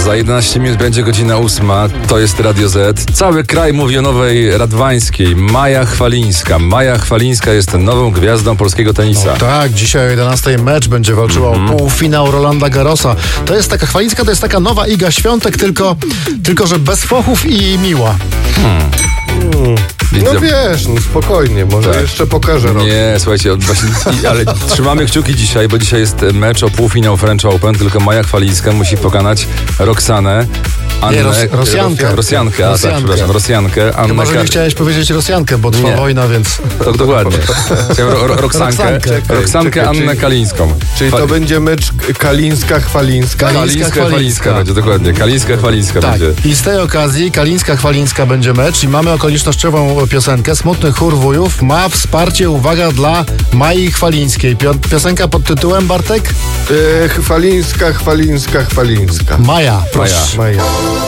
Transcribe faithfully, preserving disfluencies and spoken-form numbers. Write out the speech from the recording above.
Za jedenaście minut będzie godzina ósma. To jest Radio Z. Cały kraj mówi o nowej radwańskiej. Maja Chwalińska. Maja Chwalińska jest nową gwiazdą polskiego tenisa. No tak, dzisiaj o jedenastej mecz będzie walczyła mm-hmm. o półfinał Rolanda Garrosa. To jest taka Chwalińska, to jest taka nowa Iga Świątek, tylko, tylko że bez fochów i miła. Hmm. Hmm. No wiesz, no spokojnie, może tak. jeszcze pokażę rok. Nie, słuchajcie, właśnie, ale trzymamy kciuki dzisiaj, bo dzisiaj jest mecz o półfinał French Open, tylko Maja Chwalińska musi pokonać Roxanę. Annę, nie, Ros- Rosjankę. Rosjankę, a tak, przepraszam, Rosjankę. Annę Chyba, że nie chciałeś powiedzieć Rosjankę, bo trwa nie. wojna, więc... To dokładnie. Ro- ro- Roxankę, Roxankę, Roxankę Annę czyli, Kalińską. Czyli to będzie mecz Kalińska-Chwalińska? Kalińska-Chwalińska będzie, dokładnie. Kalińska-Chwalińska tak. będzie. I z tej okazji Kalińska-Chwalińska będzie mecz i mamy okolicznościową piosenkę. Smutny chór wujów ma wsparcie, uwaga, dla Mai Chwalińskiej. Pio- piosenka pod tytułem, Bartek? Yy, Chwalińska, Chwalińska, Chwalińska. Maja, proszę. Maja. Maja.